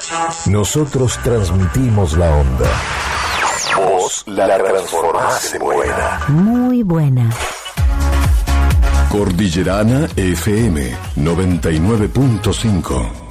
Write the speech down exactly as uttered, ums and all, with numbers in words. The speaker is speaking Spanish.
Nosotros transmitimos la onda. Vos la transformás en buena. Muy buena. Cordillerana F M noventa y nueve punto cinco.